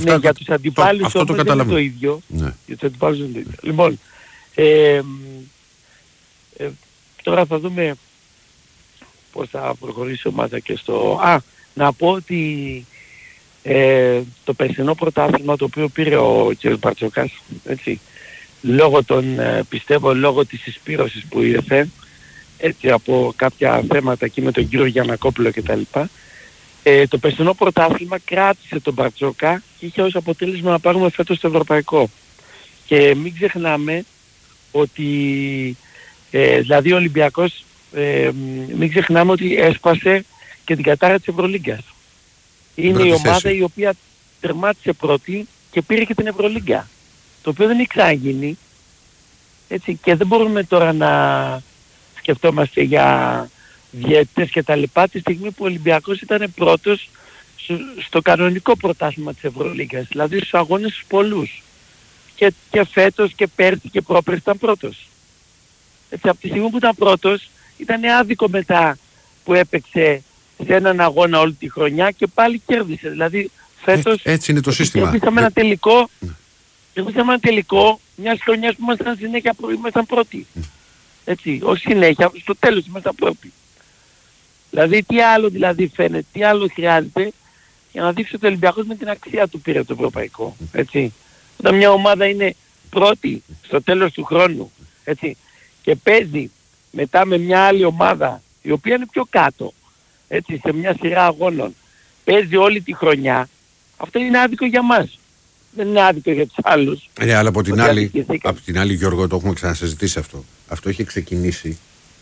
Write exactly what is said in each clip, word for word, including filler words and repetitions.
ναι, για τους αντιπάλους το, όμως το δεν είναι το ίδιο. Ναι. Για τους αντιπάλους δεν είναι το ίδιο. Λοιπόν, ε, ε, τώρα θα δούμε πώς θα προχωρήσει η ομάδα και στο... Α, να πω ότι ε, το περσινό πρωτάθλημα το οποίο πήρε ο κ. Μπαρτσοκάς, έτσι, λόγω των, ε, πιστεύω λόγω της συσπήρωσης που ήρθε, έτσι από κάποια θέματα εκεί με τον κύριο Γιαννακόπουλο κτλ. Ε, το περσινό πρωτάθλημα κράτησε τον Μπαρτζόκα και είχε ως αποτέλεσμα να πάρουμε φέτος το ευρωπαϊκό. Και μην ξεχνάμε ότι ε, δηλαδή ο Ολυμπιακός ε, μην ξεχνάμε ότι έσπασε και την κατάρα της Ευρωλίγκας. Είναι πρώτη η ομάδα θέση. η οποία τερμάτισε πρώτη και πήρε και την Ευρωλίγκα. Το οποίο δεν έχει ξαναγίνει. Έτσι, και δεν μπορούμε τώρα να σκεφτόμαστε για διαιτητές και τα λοιπά τη στιγμή που ο Ολυμπιακός ήταν πρώτος στο κανονικό πρωτάθλημα της Ευρωλίγκας, δηλαδή στους αγώνες τους πολλούς. Και, και φέτος και πέρσι και πρόπερσι ήταν πρώτος. Έτσι, από τη στιγμή που ήταν πρώτος ήταν άδικο μετά που έπαιξε σε έναν αγώνα όλη τη χρονιά και πάλι κέρδισε. Δηλαδή φέτος ε, έτσι είναι το σύστημα. Κερδίσαμε ένα τελικό, κερδίσαμε ένα τελικό μιας χρονιάς που ήμασταν συνέχεια προ, ήμασταν πρώτοι. Έτσι, όχι συνέχεια, στο τέλος ήμασταν πρώτοι. Δηλαδή τι άλλο δηλαδή φαίνεται, τι άλλο χρειάζεται για να δείξει ότι ο Ολυμπιακός με την αξία του πήρε το ευρωπαϊκό. Έτσι. Όταν μια ομάδα είναι πρώτη στο τέλος του χρόνου, έτσι, και παίζει μετά με μια άλλη ομάδα η οποία είναι πιο κάτω, έτσι, σε μια σειρά αγώνων, παίζει όλη τη χρονιά, αυτό είναι άδικο για μας. Δεν είναι άδικο για τους άλλους. Ναι, αλλά από την, άλλη, από την άλλη, Γιώργο, το έχουμε ξανασυζητήσει αυτό. Αυτό είχε ξεκινήσει.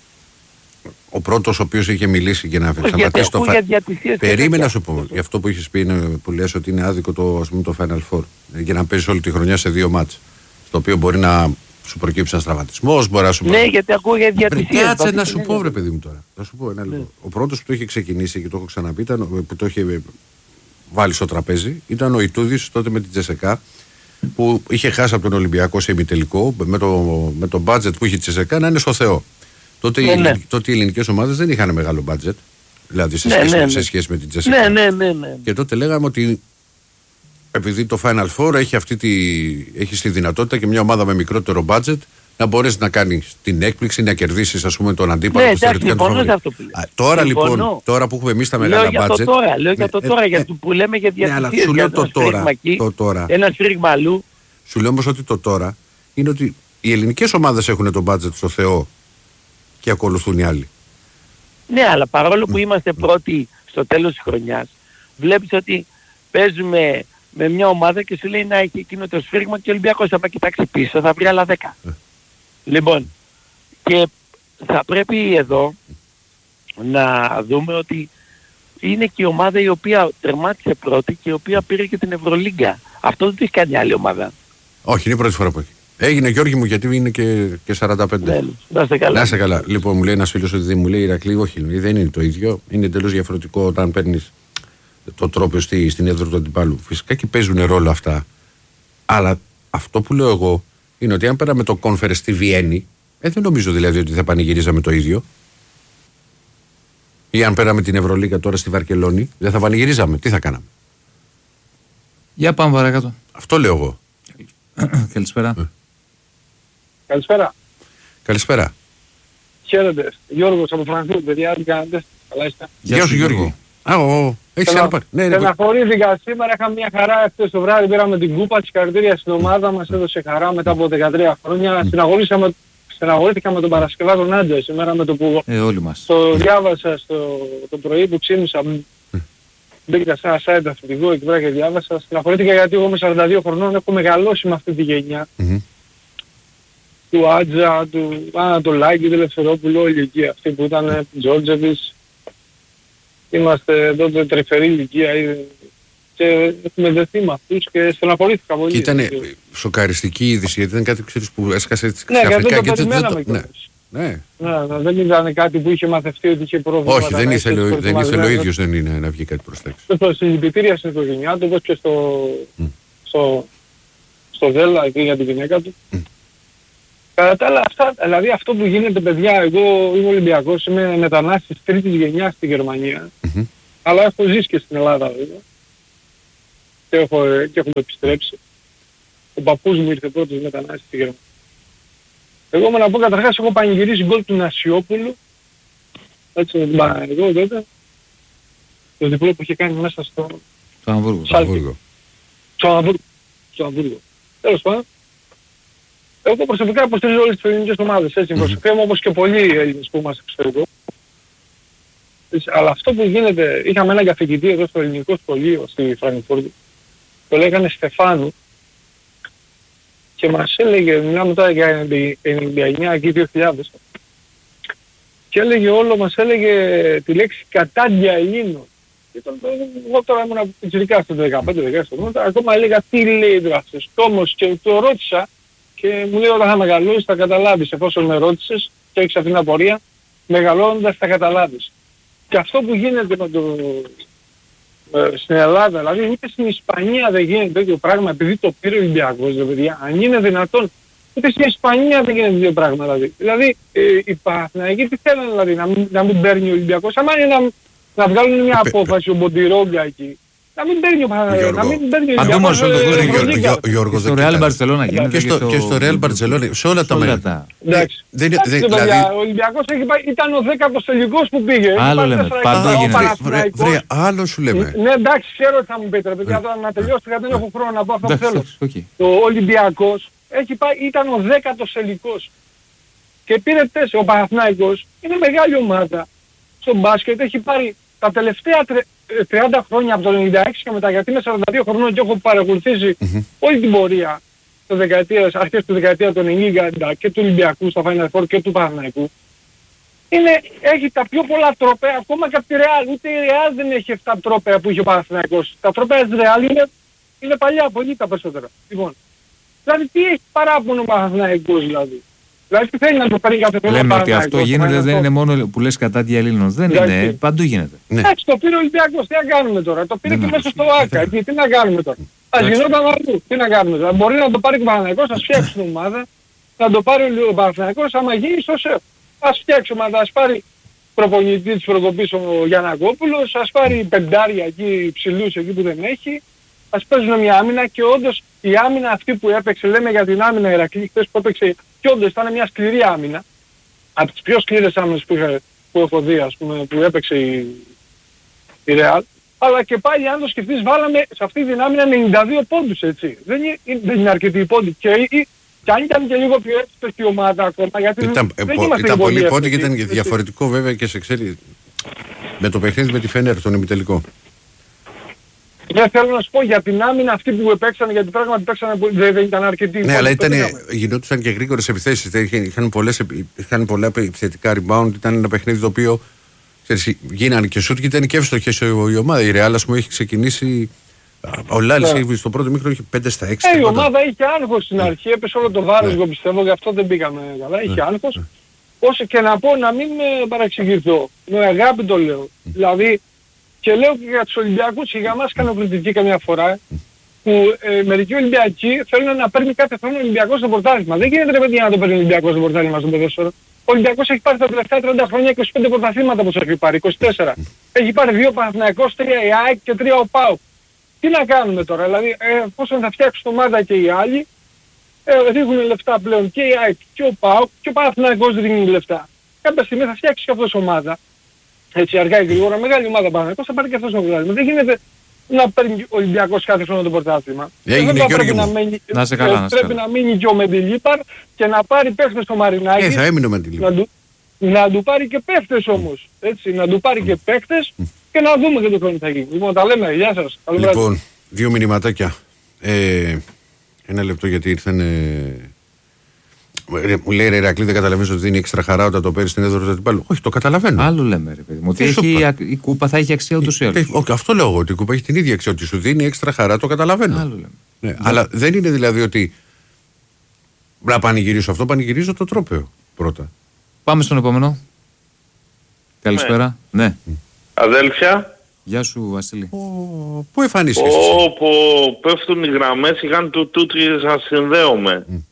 Ο πρώτος ο οποίος είχε μιλήσει για να σταματήσει το Final Four. Περίμενα να σου πω, για αυτό που είχες πει είναι, που λες ότι είναι άδικο το, ας πούμε, το Final Four. Για να παίζεις όλη τη χρονιά σε δύο μάτς. Στο οποίο μπορεί να σου προκύψει ένας τραυματισμός, μπορεί να σου πει. Ναι, γιατί ακούω για διατησίες. Κάτσε να σου πω, βρε παιδί μου τώρα. Να σου πω ένα λεπτό. Ο πρώτος που το είχε ξεκινήσει και το έχω ξαναπεί, ήταν, που το είχε βάλει στο τραπέζι, ήταν ο Ιτούδης τότε με την Τζεσεκά, που είχε χάσει από τον Ολυμπιακό σε ημιτελικό, με το, με το budget που είχε η Τζεσεκά να είναι στο Θεό. Τότε, ναι, οι, ναι. τότε οι ελληνικές ομάδες δεν είχαν μεγάλο budget, δηλαδή σε, ναι, σχέση, ναι, ναι. σε σχέση με την Τζεσεκά. Ναι, ναι, ναι, ναι. Και τότε λέγαμε ότι επειδή το Final Four έχει, αυτή τη, έχει τη δυνατότητα και μια ομάδα με μικρότερο budget να μπορέσει να κάνει την έκπληξη, να κερδίσει, ας πούμε, τον αντίπαλο. Ναι, εντάξει, συμφωνώ σε αυτό που λέμε. Τώρα λοιπόν, τώρα που έχουμε εμείς τα μεγάλα λέω budget. Για το τώρα, λέω για το τώρα, ε, γιατί που λέμε για διατησίες, ναι, για το τώρα, εκεί, το τώρα. Ένα σφύριγμα αλλού. Σου λέω όμως ότι το τώρα είναι ότι οι ελληνικές ομάδες έχουν το budget στο Θεό και ακολουθούν οι άλλοι. Ναι, αλλά παρόλο που είμαστε πρώτοι στο τέλος της χρονιάς, βλέπεις ότι παίζουμε με μια ομάδα και σου λέει να έχει εκείνο το σφύριγμα και ο Ολυμπιακός θα πάει κοιτάξει πίσω, θα βρει άλλα δέκα. Ε. Λοιπόν, και θα πρέπει εδώ να δούμε ότι είναι και η ομάδα η οποία τερμάτισε πρώτη και η οποία πήρε και την Ευρωλίγκα. Αυτό δεν το έχει κάνει άλλη ομάδα. Όχι, είναι η πρώτη φορά που έχει. Έγινε, Γιώργη μου, γιατί είναι και, και σαράντα πέντε. Ναι, να είστε καλά. Να είστε καλά. Λοιπόν, μου λέει ένας φίλος ότι δεν μου λέει Ηρακλή, όχι, δεν είναι το ίδιο. Είναι τελείως διαφορετικό όταν παίρνεις το τρόπο στη, στην έδρα του αντιπάλου. Φυσικά και παίζουν ρόλο αυτά. Αλλά αυτό που λέω εγώ είναι ότι αν πέραμε το Conference στη Βιέννη, ε, δεν νομίζω δηλαδή ότι θα πανηγυρίζαμε το ίδιο. Ή αν πέραμε την Ευρωλίγα τώρα στη Βαρκελόνη, δεν θα πανηγυρίζαμε. Τι θα κάναμε. Για πάμε παρακάτω. Αυτό λέω εγώ. Καλησπέρα. Ε. Καλησπέρα. Καλησπέρα. Χαίρετε. Γιώργος από Φραγκφούρτη, παιδιά, τι κάνετε. Καλά είστε. Γεια σου, Γιώργο. Α, ο, έχεις ξαναπάρει. Ναι, ναι. Στεναχωρήθηκα σήμερα, είχα μια χαρά χθες το βράδυ, πήραμε την κούπα, συγχαρητήρια στην ομάδα μας, έδωσε χαρά μετά από δεκατρία χρόνια. Στεναχωρήσαμε, στεναχωρήθηκα με τον Παρασκευά τον Άντζο σήμερα με το που ε, όλοι μας. το διάβασα στο, το πρωί που ξύπνησα. Μπήκα σε ένα site αθλητικό εκεί πέρα και διάβασα. Στεναχωρήθηκα γιατί εγώ με σαράντα δύο χρονών έχω μεγαλώσει με αυτή τη γενιά. Mm-hmm. Του Άτζα, του Ανατολάκη, του Ελευθερόπουλου, όλη εκεί αυτοί που ήταν Τζόρτζεβις. Είμαστε τότε τρυφερή ηλικία και έχουμε δεθεί με αυτούς και στεναχωρήθηκα πολύ. Και ήταν σοκαριστική είδηση γιατί ήταν κάτι ξέρεις, που έσκασε έτσι ξαφνικά. Ναι, γιατί το και περιμέναμε ναι. Ναι. Ναι, ναι, δεν ήταν κάτι που είχε μαθευτεί ότι είχε πρόβλημα. Όχι, δεν ήθελε, ο, δεν ήθελε ο ίδιος δεν είναι να βγει κάτι προς τα έξω. Στο συλληπιτήρια στην οικογένειά του, όπως και στο, mm. στο, στο Δέλα εκεί για τη γυναίκα του. Mm. Κατά τα άλλα, αυτά, δηλαδή αυτό που γίνεται παιδιά, εγώ είμαι Ολυμπιακός, είμαι μετανάστης τρίτης γενιάς στη Γερμανία, mm-hmm. αλλά έχω ζήσει και στην Ελλάδα βέβαια. και, έχω, και έχουμε επιστρέψει. Ο παππούς μου ήρθε πρώτος μετανάστης στη Γερμανία. Εγώ με να πω καταρχάς έχω πανηγυρίσει γκολ του Νασιόπουλου, έτσι με την Παναγενικό τότε, το διπλό που είχε κάνει μέσα στο... Στο Αμβούργο. Στο Αμβούργο. Στο Αμβούργο. Στο Αμβούργο. Τέλος πάντων. Εγώ προσωπικά υποστηρίζω όλες τις ελληνικές ομάδες, έτσι, mm-hmm. προσωπικά μου όπως και πολλοί Έλληνες που είμαστε εξωτερικό. Αλλά αυτό που γίνεται, είχαμε έναν καθηγητή εδώ στο ελληνικό σχολείο στη Φραγκφούρτη, το λέγανε Στεφάνου, και μας έλεγε, μιλάμε τώρα για ενενήντα εννιά εκεί δύο χιλιάδες, και έλεγε όλο, μας έλεγε τη λέξη κατάντια Ελλήνων. Εγώ τώρα ήμουν πιτσιρικά στο δεκαπέντε δεκαέξι, ακόμα έλεγα τι λέει τώρα αυτός. Όμως και το ρώτησα και μου λέει όταν θα μεγαλώσεις θα καταλάβεις, εφόσον με ρώτησες και έχεις αυτήν την απορία, μεγαλώνοντας θα καταλάβεις. Και αυτό που γίνεται με το... Ε, στην Ελλάδα, δηλαδή ούτε στην Ισπανία δεν γίνεται τέτοιο πράγμα επειδή το πήρε ο Ολυμπιακός, δηλαδή, παιδιά. Αν είναι δυνατόν, ούτε στην Ισπανία δεν γίνεται τέτοιο πράγμα, δηλαδή. Δηλαδή ε, οι Παναθηναϊκοί τι θέλουν, δηλαδή, να μην, να μην παίρνει ο Ολυμπιακός, άμα είναι να, να βγάλουν μια απόφαση ο Μποντιρόγκα εκεί. Να μην παίρνει ο Παναθηναϊκός. Γιώργο, στο Real Barcelona γίνεται. Και στο Real Barcelona, σε όλα τα μέρη. Εντάξει, ο Ολυμπιακός ήταν ο δέκατος τελικός που πήγε. Άλλο λέμε, παντού γίνεται. Άλλο σου λέμε. Ναι, εντάξει, ξέρω ότι θα μου πείτε, παιδιά, τώρα να τελειώσω, γιατί δεν έχω χρόνο να πω αυτό που θέλω. Ο Ολυμπιακός ήταν ο δέκατος τελικός και πήρε τέσσερα. Ο Παναθηναϊκός είναι μεγάλη ομάδα στο μπάσκετ, έχει πάρει τα τελευταία τριάντα χρόνια από το ενενήντα έξι και μετά, γιατί είμαι σαράντα δύο χρονών και έχω παρακολουθήσει mm-hmm. όλη την πορεία το δεκαετίας, αρχές του δεκαετία του ενενήντα και του Ολυμπιακού στα Final Four και του Παναθηναϊκού. Είναι, έχει τα πιο πολλά τρόπαια ακόμα και από τη Real. Ούτε η Real δεν έχει επτά τρόπαια που είχε ο Παναθηναϊκός. Τα τρόπαια της Real είναι, είναι παλιά, πολύ τα περισσότερα. Λοιπόν, δηλαδή τι έχει παράπονο ο Παναθηναϊκός δηλαδή. Δηλαδή τι θέλει να το παίρνει κάθε φορά. Λέμε ότι αυτό γίνεται, δεν είναι μόνο που λες κατά τη Ελλήνων. Δεν είναι, παντού γίνεται. Εντάξει, το πήρε ο Ολυμπιακός, τι να κάνουμε τώρα. Το πήρε και μέσα στο ΆΚΑ, τι να κάνουμε τώρα. Ας γινόταν αλλού, τι να κάνουμε τώρα. Μπορεί να το πάρει και ο Παναθηναϊκός, ας φτιάξει την ομάδα. Να το πάρει ο Παναθηναϊκός, άμα γίνει στο ΣΕΦ. Ας φτιάξει ομάδα, ας πάρει προπονητή της προκοπής ο Γιαννακόπουλος, ας πάρει πεντάρια εκεί ψηλούς εκεί που δεν έχει. Ας παίζουν μια άμυνα και όντως η άμυνα αυτή που έπαιξε, λέμε για την άμυνα Ηρακλή χθες που έπαιξε, και όντως ήταν μια σκληρή άμυνα. Από τις πιο σκληρές άμυνες που, είχα, που έχω δει, ας πούμε, που έπαιξε η, η Real. Αλλά και πάλι αν το σκεφτείς βάλαμε σε αυτή την άμυνα ενενήντα δύο πόντους, έτσι. Δεν είναι, δεν είναι αρκετοί πόντοι. Και, ή, και αν ήταν και λίγο πιο εύστοχη η ομάδα ακόμα, γιατί ήταν, δεν πο, είμαστε ήταν πολύ πόντοι και ήταν έτσι. Διαφορετικό βέβαια και σε ξέρει με το παιχνίδι με τη Φενέρ, τον ημιτελικό. Δεν θέλω να σου πω για την άμυνα αυτή που παίξανε, γιατί πράγματι παίξανε δεν, δεν ήταν αρκετοί. Ναι, αλλά ήταν, γινόντουσαν και γρήγορες επιθέσεις. Είχαν, πολλές, είχαν πολλά επιθετικά rebound. Ήταν ένα παιχνίδι το οποίο ξέρεις, γίνανε και σούτ και ήταν και εύστοχες η ομάδα. Η Real, ας πούμε, έχει ξεκινήσει. Ο Λάλης yeah. στο πρώτο μήχρονο είχε πέντε στα έξι. Ε, η ομάδα είχε άγχος στην αρχή, έπεσε όλο το βάρος, εγώ yeah. πιστεύω, γι' αυτό δεν πήγαμε καλά. Είχε yeah. άγχος. Yeah. Όσο και να πω να μην με παραξηγηθώ. Με αγάπη το λέω. Mm. Δηλαδή, και λέω και για τους Ολυμπιακούς, και για μας κάνω κριτική καμιά φορά, που ε, μερικοί Ολυμπιακοί θέλουν να παίρνει κάθε χρόνο ο Ολυμπιακός στο πρωτάθλημα. Δεν γίνεται ρε παιδιά να το παίρνει ο Ολυμπιακός στο πρωτάθλημα στον ποδόσφαιρο. Ο Ολυμπιακός έχει πάρει τα τελευταία τριάντα χρόνια είκοσι πέντε πρωταθλήματα όπως έχει πάρει, είκοσι τέσσερα. Έχει πάρει δύο Παναθηναϊκός, τρία η ΑΕΚ και τρία ο ΠΑΟΚ. Τι να κάνουμε τώρα, δηλαδή ε, πόσο θα φτιάξουν την ομάδα και οι άλλοι, ε, ρίχνουν λεφτά πλέον και η ΑΕΚ και ο ΠΑΟΚ και ο Παναθηναϊκός ρίχνει λεφτά. Κάποια στιγμή θα φτιάξει και αυτός ομάδα. Έτσι αργά ή γρήγορα, μεγάλη ομάδα Παναθηναϊκός θα πάρει και αυτός το πρωτάθλημα. Δεν γίνεται να παίρνει ο Ολυμπιακός κάθε χρόνο το πρωτάθλημα. Έγινε και πρέπει να, μένει, να σε καλά, να σε πρέπει καλά. να μείνει και ο Μεντιλίπαρ και να πάρει παίχτες στο Μαρινάκι. Ε, θα έμεινε ο Μεντιλίπαρ. Να, να του πάρει και παίχτες όμως. Έτσι, να του πάρει και παίχτες και να δούμε και το χρόνο θα γίνει. Λοιπόν, τα λέμε. Γεια σας. Λοιπόν, δύο μηνυματάκια. Ε, ένα λεπτό γιατί ήρθαν... Ε, μου λέει ρε Ηρακλή, δεν καταλαβαίνεις ότι δίνει έξτρα χαρά όταν το παίρνει στην έδρα του αντιπάλου. Όχι, το καταλαβαίνω. Άλλο λέμε, ρε παιδί μου. Ότι έχει, η κούπα θα έχει αξία ούτως ή άλλως. Αυτό λέω εγώ, ότι η κούπα έχει την ίδια αξία. Ότι σου δίνει έξτρα χαρά, το καταλαβαίνω. Άλλο λέμε. Ναι, ναι. Αλλά δεν είναι δηλαδή ότι να πανηγυρίσω αυτό, πανηγυρίζω το τρόπαιο πρώτα. Πάμε στον επόμενο. Καλησπέρα. Ναι. ναι. Αδέλφια. Γεια σου, Βασίλη. Ο... Πού εμφανίστηκες? Όπου πέφτουν οι γραμμές, είχαν του τούτρι σας συνδέομαι. Mm.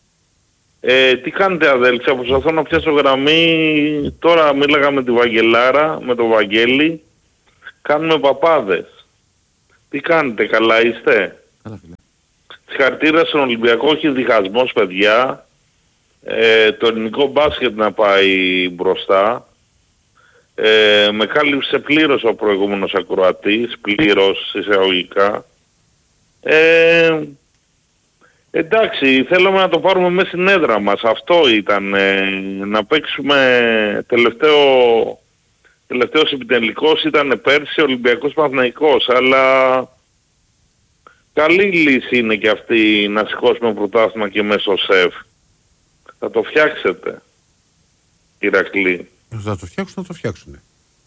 Ε, τι κάνετε αδέλφια, προσπαθώ να πιάσω γραμμή. Τώρα μίλαγα με τη Βαγγελάρα, με τον Βαγγέλη. Κάνουμε παπάδες. Τι κάνετε, καλά είστε? Καλά, φίλε. Συγχαρητήρια στον Ολυμπιακό, όχι διχασμός παιδιά. Ε, το ελληνικό μπάσκετ να πάει μπροστά. Ε, με κάλυψε πλήρως ο προηγούμενος ακροατής, πλήρως εισαγωγικά. Ε, εντάξει, θέλουμε να το πάρουμε μέσα στην έδρα μας. Αυτό ήταν, ε, να παίξουμε τελευταίο, τελευταίος επιτελικός ήταν πέρσι Ολυμπιακός Παναθηναϊκός, αλλά καλή λύση είναι και αυτή να σηκώσουμε πρωτάθλημα και μέσω σεφ. Θα το φτιάξετε, Ηρακλή. Θα το φτιάξουν, θα το φτιάξουν.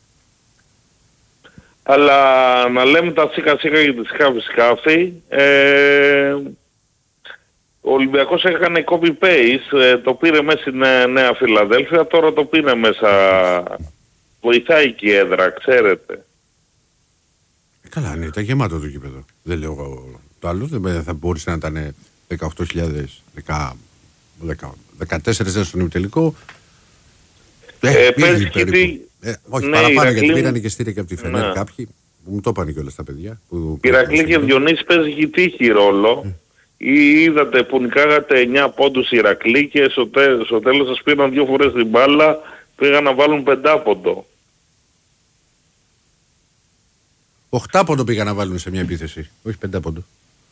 Αλλά να λέμε τα σίκα σίκα και τη σκάφη σκάφη. Ε, ο Ολυμπιακός έκανε copy-paste, ε, το πήρε μέσα στην Νέα Φιλαδέλφια, τώρα το πήρε μέσα. Βοηθάει και η έδρα, ξέρετε. Ε, καλά, ναι, ήταν γεμάτο το γήπεδο. Δεν λέω εγώ το άλλο, δεν θα μπορούσε να ήταν δεκαοκτώ χιλιάδες, δεκατέσσερις στον ημιτελικό. Ε, Ε, πες και τι... ε, όχι, ναι, παραπάνω Ηρακλή... γιατί πήραν και στήρια και από τη Φενέρ ναι. κάποιοι. Που μου το είπαν και όλες τα παιδιά. Ηρακλή και Διονύση παίζει και τύχη ρόλο. Mm. Ή είδατε που νικάγατε εννιά πόντους Ηρακλή και στο, τέ, στο τέλος σας πήραν δύο φορές την μπάλα, πήγαν να βάλουν πεντάποντο. Οχτάποντο πήγαν να βάλουν σε μια επίθεση, όχι πεντάποντο.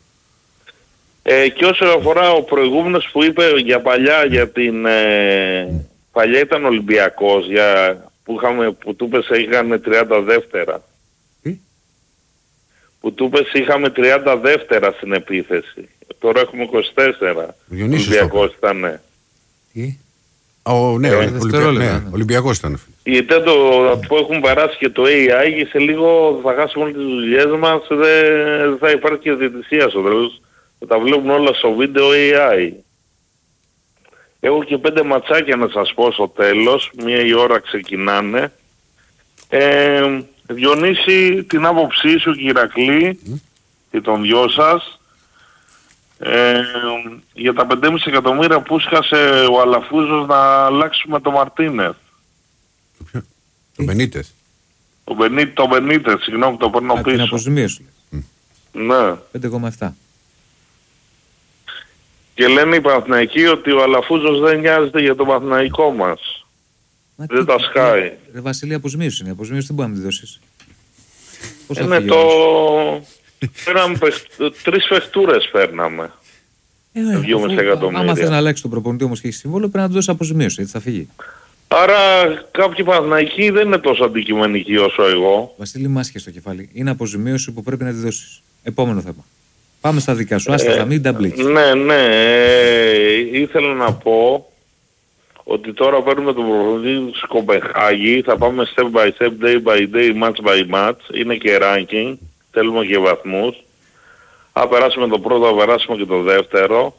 Ε, και όσο αφορά ο προηγούμενος που είπε για παλιά, για την... Ε, παλιά ήταν Ολυμπιακός, για, που, είχαμε, που του είπες είχαν τριάντα δεύτερα. Τι? Που του είπες είχαμε τριάντα δεύτερα στην επίθεση. Τώρα έχουμε είκοσι τέσσερα. Ολυμπιακός ήταν, ναι. Τι? Ο, ναι, ε, Ολυμπια... ναι, Ολυμπιακός ήταν. Γιατί το που έχουν περάσει και το έι άι και σε λίγο θα χάσουμε όλες τις δουλειές μας, δεν θα υπάρχει και διαιτησία στο τέλος. Θα τα βλέπουν όλα στο βίντεο έι άι. Έχω και πέντε ματσάκια να σας πω στο τέλος, μία η ώρα ξεκινάνε. Ε, Διονύση, την άποψή σου και Ηρακλή mm. και των δυο σας ε, για τα πέντε και μισό εκατομμύρια που σκάσε ο Αλαφούζος να αλλάξουμε το Μαρτίνεθ. Το Μπενίτες. Το Μπενίτες, το Μπενίτες, συγγνώμη, το παίρνω πίσω. Την αποζημίωση. Mm. Ναι. πέντε κόμμα επτά. Και λένε οι Παναθηναϊκοί ότι ο Αλαφούζος δεν νοιάζεται για το Παναθηναϊκό μας. Μα δεν τι, τα σκάει. Ρε, ρε Βασίλη, αποζημίωση είναι. Αποζημίωση δεν μπορεί να τη δώσεις. Πώς είναι το... Πέραμε τρεις παιχτούρες παίρναμε. Ε, δυόμισι εκατομμύρια. Άμα θες να αλλάξεις τον προπονητή όμως και έχει συμβόλαιο, πρέπει να του δώσεις αποζημίωση, γιατί θα φύγει. Άρα κάποιοι Παναθηναϊκοί δεν είναι τόσο αντικειμενικοί όσο εγώ. Βασίλη, μάσχε στο κεφάλι. Είναι αποζημίωση που πρέπει να τη δώσεις. Επόμενο θέμα. Πάμε στα δικά σου, άστα, θα μην τα μπλέξεις. Ναι, ναι, ε, ήθελα να πω ότι τώρα παίρνουμε τον προπονητή της Κοπενχάγη, θα πάμε step by step, day by day, match by match, είναι και ranking, θέλουμε και βαθμούς. Αν περάσουμε το πρώτο, θα περάσουμε και το δεύτερο.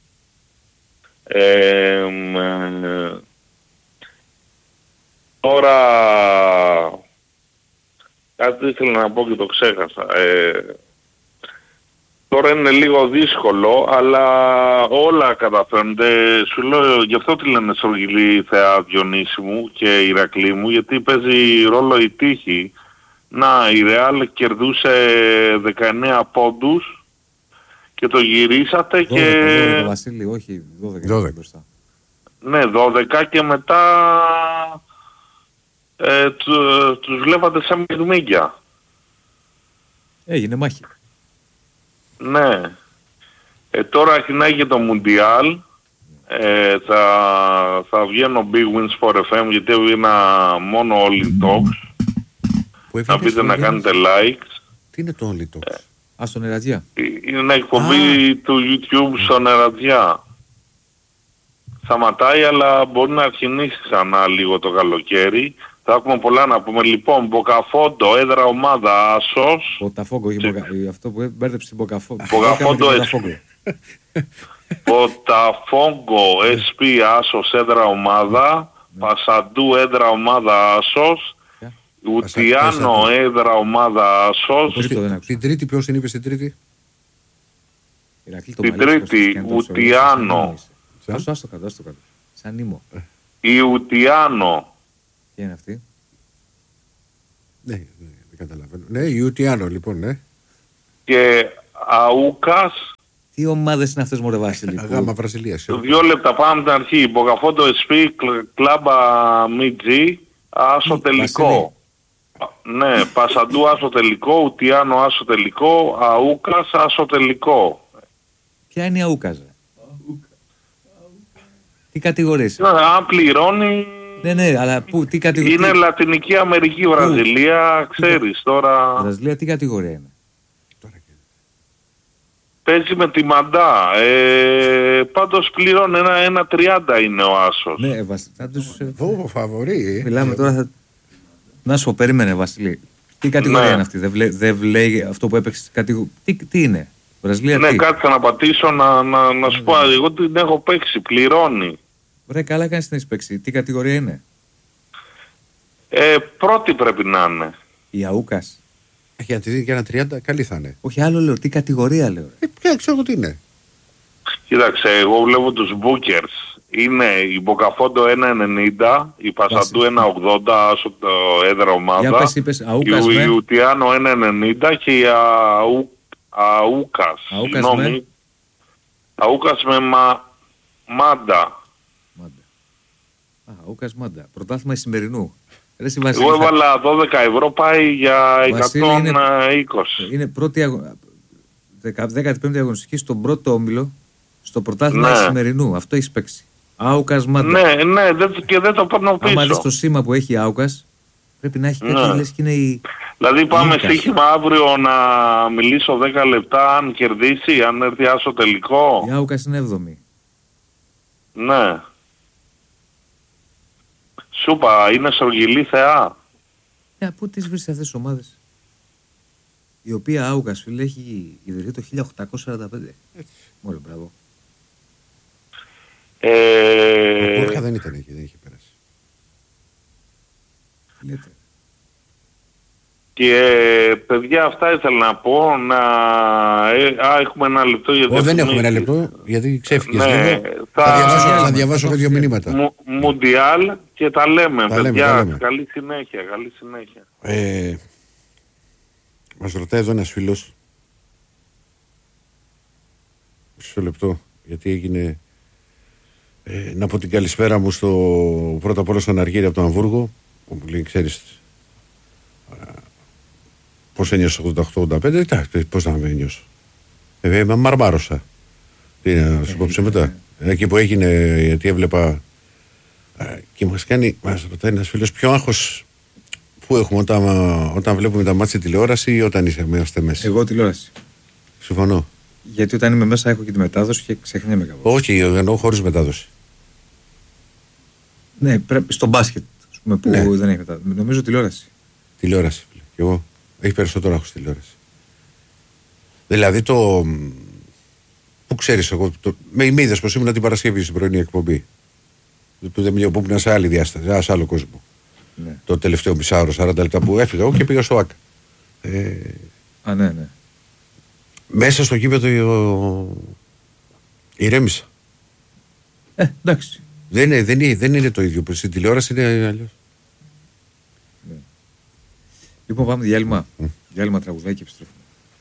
Ε, ε, τώρα, κάτι ήθελα να πω και το ξέχασα. Ε, Τώρα είναι λίγο δύσκολο, αλλά όλα καταφέρνονται. Σου λέω, γι' αυτό τη λένε στρογγυλή θεά Διονύση μου και Ηρακλή μου, γιατί παίζει ρόλο η τύχη. Να, η Ρεάλ κερδούσε δεκαεννέα πόντους και το γυρίσατε δώδεκα, και... δώδεκα, Βασίλη, όχι, δώδεκα. δώδεκα. Μπροστά. Ναι, δώδεκα και μετά ε, του, τους βλέπατε σαν μυρμήγκια. Έγινε μάχη. Ναι. Ε, τώρα αρχινάει και το Μουντιάλ. Ε, θα, θα βγαίνω Big Wins for εφ εμ γιατί έβγαινα μόνο All Talks. Να πείτε να κάνετε likes. Τι είναι το All Talks? Ε, Α, στον Ερατζιά. Είναι εκπομπή ah. του YouTube στον Ερατζιά. Σταματάει, αλλά μπορεί να αρχινήσει ξανά λίγο το καλοκαίρι. Θα έχουμε πολλά να πούμε. Λοιπόν, Μποκαφόντο, έδρα ομάδα Άσος. Μποταφόγκο, και... αυτό που μπέρδεψε την Μποκαφόντο. Μποκαφόντο, Μποταφόγκο, ες πι Άσος, έδρα ομάδα. Πασαντού, έδρα ομάδα Άσος. Ουτιάνο, έδρα ομάδα Άσος. Την τρίτη, ποιος την είπε στην τρίτη? Την τρίτη, Ουτιάνο. Άστο, άστο κάτω, άστο κάτω. Σαν ήμο. Η Ουτιάνο. Ποια είναι αυτή? Ναι, ναι, δεν καταλαβαίνω. Ναι, η Ουτιάνο λοιπόν, ναι. και Αούκας. Τι ομάδες είναι αυτές, μωρέ Βασίλη? Γάμα Βραζιλίας. Δύο λεπτά πάμε την αρχή. Μποκαφόντο ες πι, Κλάμπα Μιτζή, άσο τελικό. Ναι, Πασαντού άσο τελικό, Ουτιάνο άσο τελικό, Αούκας άσο τελικό. Ποια είναι η Αούκας? Τι κατηγορίες? Ναι, αν πληρώνει... Ναι, ναι, αλλά πού, τι κατηγορία? Είναι Λατινική Αμερική, Βραζιλία, ξέρεις τώρα... Βραζιλία τι κατηγορία είναι? Παίζει με τη Μαντά. Ε, πάντως πληρώνει ένα, ένα τριάντα είναι ο άσος. Ναι, Βασίλη, θα τους... Ω, φαβορί. Μιλάμε τώρα, θα... να σου πω, περίμενε Βασίλη. Τι κατηγορία Ναι. είναι αυτή? Δεν, βλέ... δεν βλέπει αυτό που έπαιξε κατηγο... τι, τι είναι? Βραζιλία Ναι, τι? κάτσε να πατήσω να, να, να σου πω. Εγώ την έχω παίξει, πληρώνει. Ωραία, καλά κάνεις την έχεις παίξει. Τι κατηγορία είναι? Ε, πρώτη πρέπει να είναι. Η Αούκας. Για τη δει και ένα τριάντα, καλή θα είναι. Όχι, άλλο λέω, τι κατηγορία λέω? Ε, ποια ξέρω εγώ τι είναι. Κοίταξε, εγώ βλέπω τους Bookers. Είναι η Μποκαφόντο ένα ενενήντα, η Πασαντού ένα ογδόντα, άσο το έδρα ομάδα. Για πες, είπες, Αούκας η με... Ουτιάνο ένα ενενήντα και η Αού... Αούκας. Αούκας Συγγνώμη. με... Αούκας με μα... Μάντα. Μάντα. Α, Αούκας Μάντα. Πρωτάθλημα Ισημερινού. Εγώ έβαλα δώδεκα ευρώ, πάει για εκατόν είκοσι. Είναι, είναι πρώτη αγω... δέκατη πέμπτη αγωνιστική στον πρώτο όμιλο, στο πρωτάθλημα Ναι. Ισημερινού. Αυτό έχεις παίξει. Άουκας Μάντα. Ναι, ναι, δεν, και δεν το παίρνω πίσω. Άμα δεις το σήμα που έχει η Άουκας, πρέπει να έχει κάτι, Ναι. λες και είναι η... Δηλαδή πάμε Ίκας. στοίχημα αύριο να μιλήσω δέκα λεπτά αν κερδίσει, αν έρθει άσο τελικό. Η Άουκας είναι έβδομη. Ναι. Σούπα, είναι στρογγυλή θεά. Ε, πού τις βρίσκεις αυτές τις ομάδες? Η οποία Άουκας, φίλε, έχει ιδρυθεί το χίλια οκτακόσια σαράντα πέντε. Μόλι, μπράβο. Ε... Όρχα δεν ήταν εκεί, δεν είχε περάσει. Λέτε. Και παιδιά, αυτά ήθελα να πω. Να... Ε, α, έχουμε ένα λεπτό για Ω, δεν έχουμε ένα διαφημίσεις. λεπτό, γιατί ξέφυγες Ναι, λίγο. θα- Θα διαβάσω, θα- θα διαβάσω θα- δύο μηνύματα. Μου- Μουντιάλ και τα λέμε, Τα λέμε, παιδιά. τα λέμε. Καλή συνέχεια, καλή συνέχεια. Ε, μας ρωτάει εδώ ένας φίλος. Μισό λεπτό, γιατί έγινε... Ε, να πω την καλησπέρα μου στο πρώτα απ' όλα στον Αργύρι από το Αμβούργο, που μου λέει, ξέρεις, ε, πώς ένιωσε ογδόντα οκτώ ογδόντα πέντε, εντάξει, πώς να με ένιωσε. Ε, μα μαρμάρωσα. Τι είναι, να σου πω ψέματα. Εκεί που έγινε, γιατί έβλεπα ε, και μας κάνει, μας ρωτάει ένας φίλος, ποιο άγχος που έχουμε όταν, όταν βλέπουμε τα μάτια τηλεόραση ή όταν είσαι μέσα μέσα. Εγώ τηλεόραση. Συμφωνώ. Γιατί όταν είμαι μέσα έχω και τη μετάδοση και ξεχνιέμαι κάπου. Όχι, εννοώ χωρίς μετάδοση. Ναι, πρέπει στο μπάσκετ, ας πούμε, που Ναι. δεν έχει μετάδοση. Νομίζω τηλεόραση. Τηλεόραση. Φίλε. Και εγώ. Έχει περισσότερο άγχος τηλεόραση. Δηλαδή το. Πού ξέρεις εγώ. Το... Με με είδες πως ήμουν την Παρασκευή στην πρωινή εκπομπή. Που δεν μιλάω, που ήμουν σε άλλη διάσταση, σε άλλο κόσμο. Ναι. Το τελευταίο μισάωρο, σαράντα λεπτά που έφυγα εγώ και πήγα στο ΆΚ. Ε, Α, ναι, ναι. μέσα στο γήπεδο ο... ηρέμησα. Ε, εντάξει. Δεν είναι, δεν, είναι, δεν είναι το ίδιο. Που στην τηλεόραση είναι αλλιώς. Λοιπόν, πάμε διάλειμμα. Διάλειμμα τραγουδάκι και επιστρέφουμε.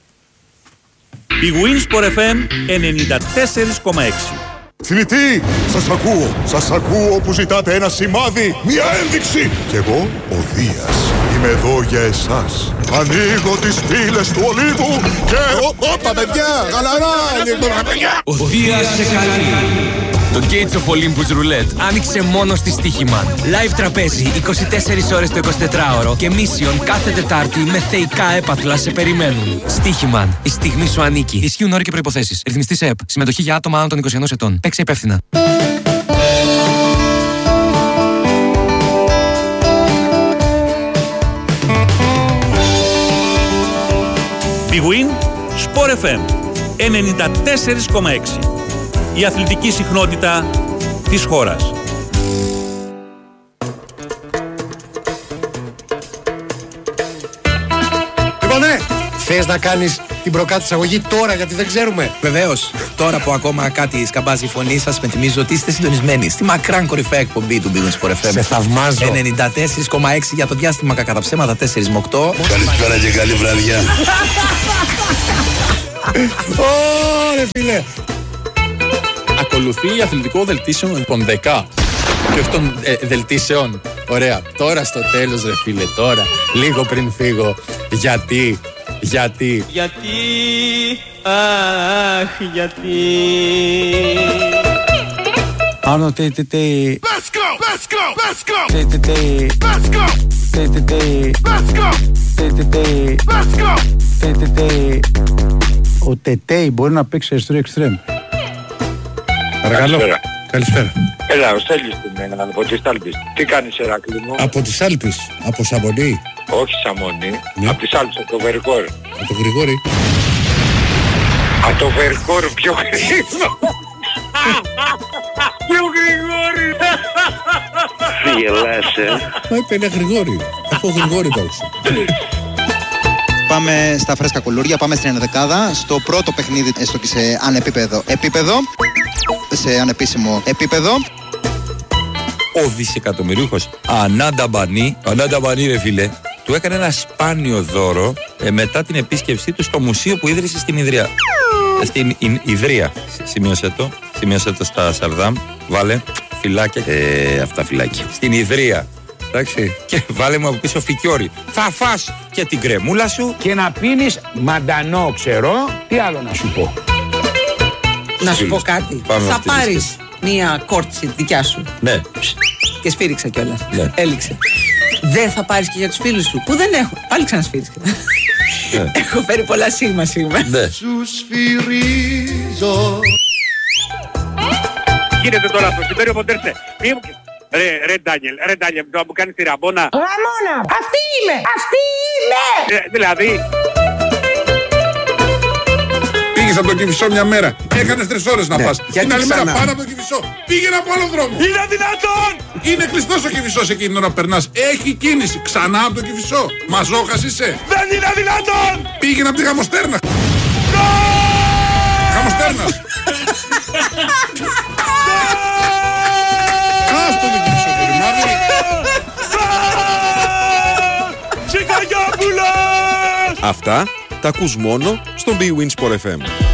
Η Winsport εφ εμ ενενήντα τέσσερα κόμμα έξι. Θνητοί, σας ακούω, σας ακούω που ζητάτε ένα σημάδι, μια ένδειξη. Κι εγώ, ο Δίας, είμαι εδώ για εσάς. Ανοίγω τις πύλες του Ολύμπου και... Όπα παιδιά, γαλαρά, Ο Δίας σε καλεί. Το Gates of Olympus Roulette άνοιξε μόνο στη Στοίχημαν. Live τραπέζι είκοσι τέσσερις ώρες το εικοσιτετράωρο και Mission κάθε Τετάρτη με θεϊκά έπαθλα σε περιμένουν. Στοίχημαν. Η στιγμή σου ανήκει. Ισχύουν όροι και προϋποθέσεις. Ρυθμιστής ΕΕΠ. Συμμετοχή για άτομα άνω των είκοσι ενός ετών. Παίξε υπεύθυνα. Big Win Sport εφ εμ ενενήντα τέσσερα κόμμα έξι. Η αθλητική συχνότητα της χώρας. Λοιπόν, ναι, θες να κάνεις την προκάτω εισαγωγή τώρα γιατί δεν ξέρουμε? Βεβαίως, τώρα που ακόμα κάτι σκαμπάζει η φωνή σας, υπενθυμίζω ότι είστε συντονισμένοι στη μακράν κορυφαία εκπομπή του Big Win Sport εφ εμ. Σε θαυμάζω. ενενήντα τέσσερα κόμμα έξι για το διάστημα κατά ψέματα τέσσερα με οκτώ. Καλησπέρα και καλή βραδιά. Ωρε φίλε. Ακολουθεί αθλητικό δελτίσιο των δέκα και όχι των ε, δελτίσεων. Ωραία. Τώρα στο τέλος ρε φίλε, τώρα, λίγο πριν φύγω. Γιατί, γιατί. Γιατί, αχ, γιατί. Άνω τε τε τε. Let's go, let's go, let's go. Τε τε τε. Let's go, Τε τε τε. let's go, Τε τε τε. let's go. Τε τε τε. Ο Τετέι μπορεί να παίξει αριστερό εξτρέμ. Παρακαλώ. Καλησπέρα. Έλα, ο Στέλιος την έναν από τις Άλπεις. Τι κάνεις, Εράκλη μου? Από τις Άλπεις, από Σαμονή. Όχι Σαμονή, ναι. Από τις Άλπεις, από το Βερκόρ. Από το Γρηγόρη. Από το Βερκόρ πιο γρήγορο. Πιο Γρηγόρη. Τι γελάς, ε. Μα είπε ένα Γρηγόρη. Έχω Γρηγόρη τόξο. Πάμε στα φρέσκα κουλούρια, πάμε στην ενδεκάδα. Στο πρώτο παιχνίδι, έστω και σε ανεπίπεδο επίπεδο. Σε ανεπίσημο επίπεδο. Ο δισεκατομμυρίουχος Ανάντα Μπανί, Ανάντα Μπανί ρε φίλε, του έκανε ένα σπάνιο δώρο ε, μετά την επίσκεψή του στο μουσείο που ίδρυσε στην Ιδρία. Στην Ι, Ιδρία. Σημείωσε το, σημείωσε το στα Σαρδάμ. Βάλε φυλάκια. Ε, αυτά φυλάκια. Στην Ιδρία. Εντάξει. Και βάλε μου από πίσω φικιόρι. Θα φας και την κρεμούλα σου και να πίνεις μαντανό ξερό. Τι άλλο να σου πω? Να σου πω κάτι. Πάμε θα πάρεις μία κόρτσι δικιά σου. Ναι. Και σφύριξα κιόλας. Ναι. Έληξε. Δεν θα πάρεις και για τους φίλους σου που δεν έχω. Πάλι ξανασφύριξα. Ναι. Έχω φέρει πολλά σίγμα σίγμα. Ναι. Σου σφυρίζω. Γίνεται τώρα στο Συμπέριο Μοντέρσε. Ρε, ρε Ντάνιελ, ρε Ντάνιελ, τώρα μου κάνεις τη ραμπόνα. Ραμόνα, αυτή είμαι, αυτή είμαι. Ε, δηλαδή... Πήγες από το Κηφισό μια μέρα. Έκανες τρεις ώρες να Ναι. πας. Γιατί Την άλλη μέρα ξανά? πάνω από το Κηφισό. Πήγαινε από άλλο δρόμο. Είναι δυνατόν! Είναι κλειστός ο Κηφισός εκείνη την ώρα που περνάς. Έχει κίνηση. Ξανά από το Κηφισό. Μαζόχας είσαι. Δεν είναι δυνατόν! Πήγαινε από τη Γαμοστέρνα. Γαμοστέρνας. Άστο το Κηφισό το ρημάδι. Τσικαγιόπουλος! Αυτά τα ακούς μόνο στο Big Win Sport εφ εμ.